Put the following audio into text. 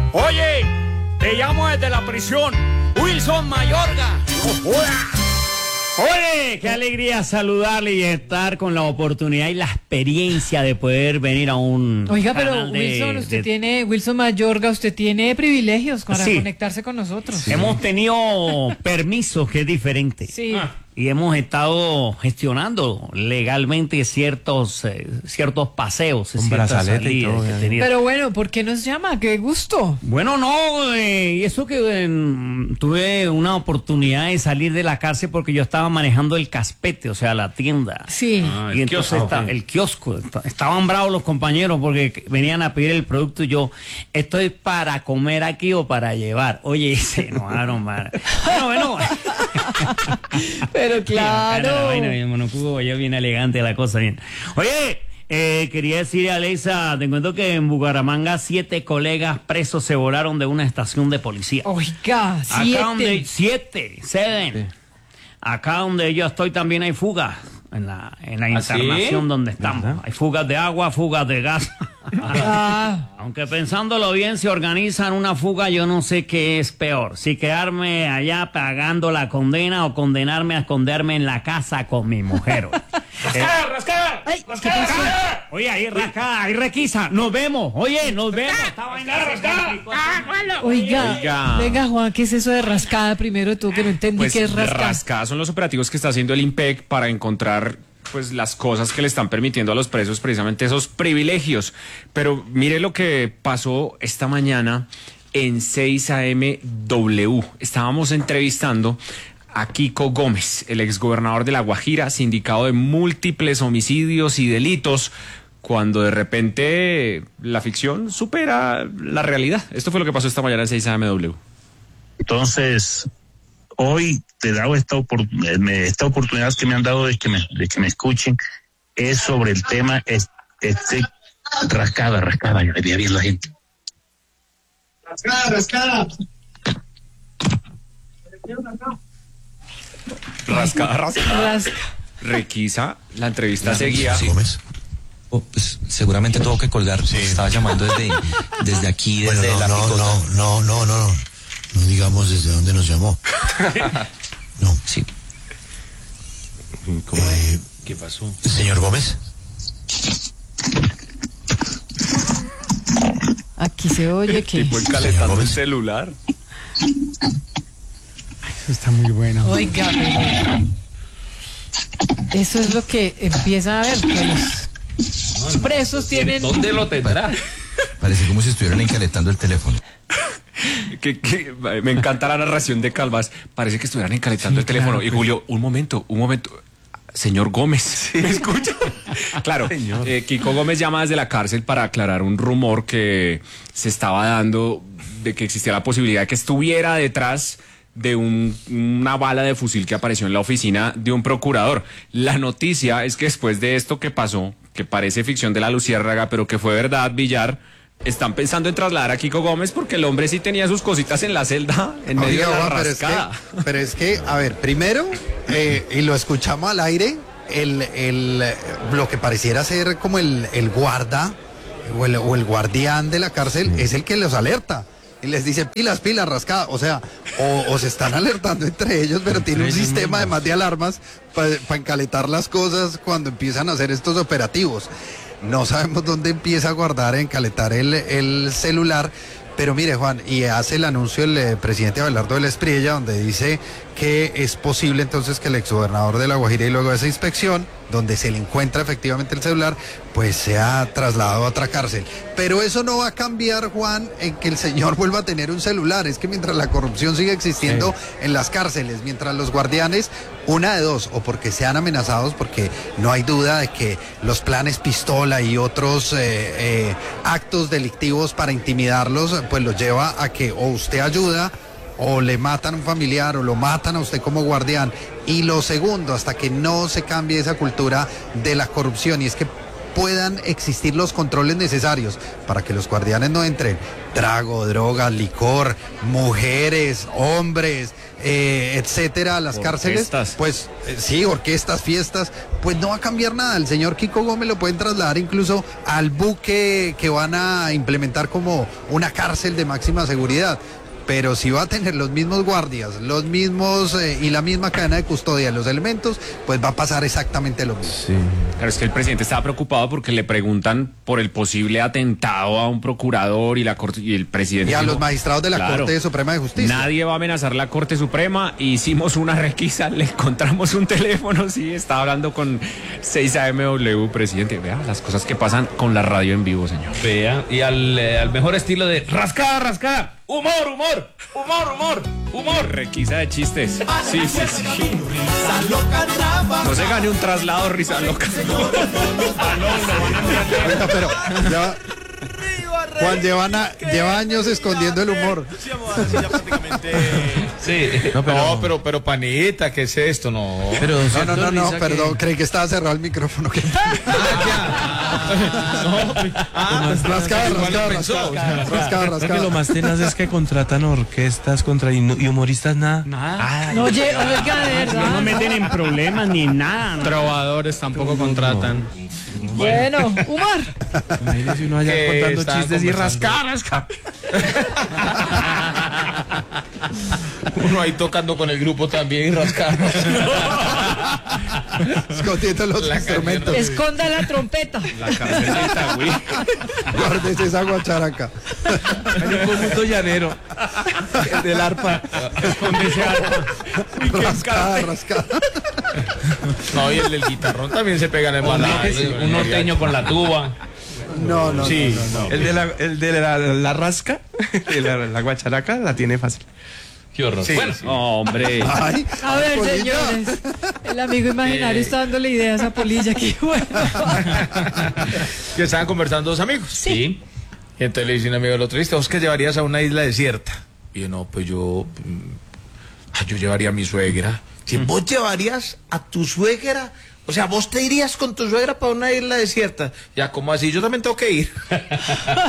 Oye, te llamo desde la prisión, Wilson Mayorga. Oye, qué alegría saludarle y estar con la oportunidad y la experiencia de poder venir a un Oiga, pero canal Wilson Mayorga, usted tiene privilegios para Sí. conectarse con nosotros. Hemos tenido permisos, que es diferente. Sí. Y hemos estado gestionando legalmente ciertos paseos, Un ciertas brazalete y salidas todo, que ya. tenía. Pero bueno, ¿por qué nos llama? ¡Qué gusto! Bueno, no, y eso que tuve una oportunidad de salir de la cárcel porque yo estaba manejando el caspete, o sea, la tienda. Sí. Y entonces el kiosco, estaban bravos los compañeros porque venían a pedir el producto y yo, ¿estoy para comer aquí o para llevar? Oye, se enojaron, man. Bueno. Pero claro. Bueno, mi monocubo, yo bien elegante la cosa, bien. Oye, quería decirle a Alexa, te cuento que en Bucaramanga 7 colegas presos se volaron de una estación de policía. Oiga, Seven. Acá donde yo estoy también hay fugas. En la internación donde estamos. ¿Verdad? Hay fugas de agua, fugas de gas. Aunque pensándolo bien, se organizan una fuga, yo no sé qué es peor. Si quedarme allá pagando la condena o condenarme a esconderme en la casa con mi mujer. ¡Rascada! Ay, ¿qué pasó? Oye, ahí rascada, ahí requisa. Nos vemos. Oye, nos vemos. Esta vaina Oiga, venga Juan, ¿qué es eso de rascada? Primero tú que no entendí Pues qué es rascada. rascada son los operativos que está haciendo el IMPEC para encontrar pues las cosas que le están permitiendo a los presos precisamente esos privilegios. Pero mire lo que pasó esta mañana en 6 AM W. Estábamos entrevistando a Kiko Gómez, el exgobernador de La Guajira, sindicado de múltiples homicidios y delitos, cuando de repente la ficción supera la realidad. Esto fue lo que pasó esta mañana en 6 AM W. Entonces, hoy te he dado esta oportunidad que me han dado de que me escuchen, es sobre el tema rascada, yo le bien la gente. ¡Rascada! Rascada. Requisa, la entrevista seguía. Sí. Gómez. Pues seguramente tengo que colgar. Sí. Estaba llamando desde aquí, desde bueno, la picota. No digamos desde dónde nos llamó. No. Sí. ¿Qué pasó? Señor Gómez. Aquí se oye que... Tipo encalentando el celular. Eso está muy bueno. Oiga, pero eso es lo que empieza a ver, que los presos tienen... ¿Dónde lo tendrá? Parece como si estuvieran encalentando el teléfono. Que me encanta la narración de Calvas. Parece que estuvieran encalentando el teléfono. Claro, Y Julio, un momento. Señor Gómez, ¿me escucha? Claro, Kiko Gómez llama desde la cárcel para aclarar un rumor que se estaba dando de que existía la posibilidad de que estuviera detrás de una bala de fusil que apareció en la oficina de un procurador. La noticia es que después de esto que pasó, que parece ficción de la Luciérnaga, pero que fue verdad, Villar, están pensando en trasladar a Kiko Gómez porque el hombre sí tenía sus cositas en la celda en medio de la rascada. Pero es que, a ver, primero, y lo escuchamos al aire, lo que pareciera ser como el guarda o el guardián de la cárcel es el que los alerta. Y les dice, pilas, rascada. O sea, o se están alertando entre ellos, pero tiene un sistema además de alarmas para encalentar las cosas cuando empiezan a hacer estos operativos. No sabemos dónde empieza a guardar, a encalentar el celular. Pero mire, Juan, y hace el anuncio el presidente Abelardo del Espriella, donde dice que es posible entonces que el exgobernador de La Guajira, y luego de esa inspección, donde se le encuentra efectivamente el celular, pues sea trasladado a otra cárcel. Pero eso no va a cambiar, Juan, en que el señor vuelva a tener un celular. Es que mientras la corrupción sigue existiendo en las cárceles, mientras los guardianes, una de dos, o porque sean amenazados, porque no hay duda de que los planes pistola y otros actos delictivos para intimidarlos, pues los lleva a que o usted ayuda, o le matan a un familiar, o lo matan a usted como guardián. Y lo segundo, hasta que no se cambie esa cultura de la corrupción, y es que puedan existir los controles necesarios para que los guardianes no entren trago, drogas, licor, mujeres, hombres, etcétera, a las Orquestas. cárceles, pues sí, orquestas, fiestas, pues no va a cambiar nada. El señor Kiko Gómez lo pueden trasladar incluso al buque que van a implementar como una cárcel de máxima seguridad. Pero si va a tener los mismos guardias, los mismos y la misma cadena de custodia, los elementos, pues va a pasar exactamente lo mismo. Sí. Claro, es que el presidente estaba preocupado porque le preguntan por el posible atentado a un procurador y la corte y el presidente Y a dijo, los magistrados de la claro, Corte Suprema de Justicia. nadie va a amenazar la Corte Suprema. Hicimos una requisa, le encontramos un teléfono, sí, estaba hablando con 6 AMW, presidente. Vea las cosas que pasan con la radio en vivo, señor. Vea, y al mejor estilo de rascada, rascada. Humor, humor, humor, humor, humor. Requisa de chistes. Sí, sí, sí. No se gane un traslado, risa loca. Oiga, pero ya, Juan lleva años escondiendo el humor. Sí. No, pero panita, ¿qué es esto? No. Pero No, perdón, creí que estaba cerrado el micrófono. Rascada. Lo más tenaz es que contratan orquestas y humoristas nada. No, oye, oiga, de verdad. No meten en problemas ni nada. ¿no? Trovadores tampoco contratan. Bueno, humor. Imagínese uno allá contando chistes y rascar. Uno ahí tocando con el grupo también y rascando. Escondiendo los instrumentos. Esconda la trompeta. La cárcel de Itagüí. Guárdese esa guacharaca. Hay un conjunto llanero. El del arpa. Rascada. No, y el del guitarrón también se pega en el balado. Un norteño con la tuba. No. Sí. El de la rasca, la guacharaca, la tiene fácil. Qué horror. Sí, bueno, hombre. Ay, A ver, Polilla. señores. El amigo imaginario está dándole ideas a Polilla. Qué bueno. Que estaban conversando dos amigos. Sí. Y entonces le dice un amigo al otro, ¿viste? ¿Vos qué llevarías a una isla desierta? Y yo, no, pues yo llevaría a mi suegra. Si vos llevarías a tu suegra, o sea, vos te irías con tu suegra para una isla desierta. Ya, ¿cómo así? Yo también tengo que ir.